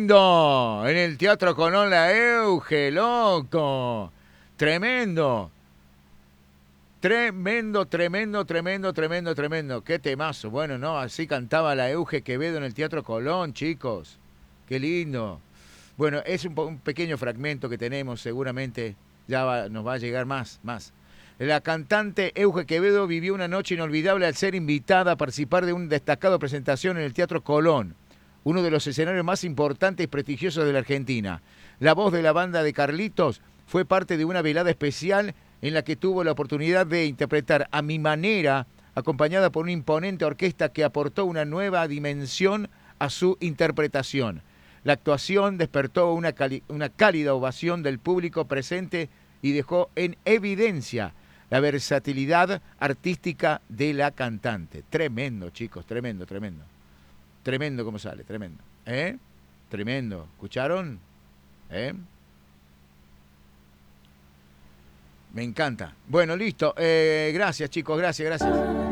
lindo! En el Teatro Colón la Euge, loco. Tremendo. Tremendo, tremendo, tremendo, tremendo, tremendo. Qué temazo. Bueno, no, así cantaba la Euge Quevedo en el Teatro Colón, chicos. Qué lindo. Bueno, es un pequeño fragmento que tenemos, seguramente nos va a llegar más. La cantante Euge Quevedo vivió una noche inolvidable al ser invitada a participar de una destacada presentación en el Teatro Colón, uno de los escenarios más importantes y prestigiosos de la Argentina. La voz de la banda de Carlitos fue parte de una velada especial en la que tuvo la oportunidad de interpretar a mi manera, acompañada por una imponente orquesta que aportó una nueva dimensión a su interpretación. La actuación despertó una cálida ovación del público presente y dejó en evidencia la versatilidad artística de la cantante. Tremendo, chicos, tremendo, tremendo. Tremendo como sale, tremendo. ¿Eh? Tremendo. ¿Escucharon? ¿Eh? Me encanta. Bueno, listo. Gracias, chicos, gracias.